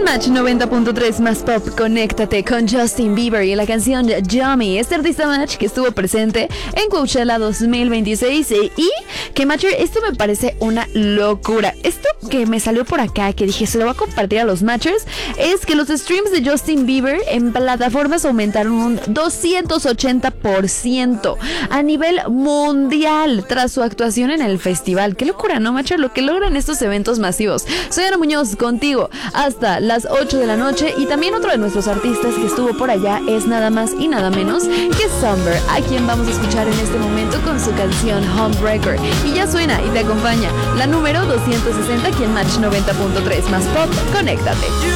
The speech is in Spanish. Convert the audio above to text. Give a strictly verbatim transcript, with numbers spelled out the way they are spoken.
Match noventa punto tres más pop, conéctate con Justin Bieber y la canción Yummy. Este artista Match que estuvo presente en Coachella dos mil veintiséis y que Matcher, esto me parece una locura. Esto que me salió por acá, que dije se lo voy a compartir a los Matchers, es que los streams de Justin Bieber en plataformas aumentaron un doscientos ochenta por ciento a nivel mundial tras su actuación en el festival. Qué locura, ¿no, Matcher? Lo que logran estos eventos masivos. Soy Ana Muñoz, contigo hasta las ocho de la noche, y también otro de nuestros artistas que estuvo por allá es nada más y nada menos que Summer, a quien vamos a escuchar en este momento con su canción Homebreaker. Y ya suena y te acompaña la número doscientos sesenta aquí en Match noventa punto tres más pop, conéctate.